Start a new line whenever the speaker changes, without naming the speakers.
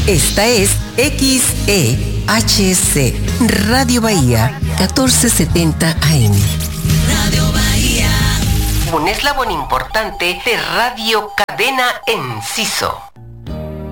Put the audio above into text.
Esta es XEHC, Radio Bahía, 1470 AM.
Radio Bahía.
Un eslabón importante de Radio Cadena Enciso.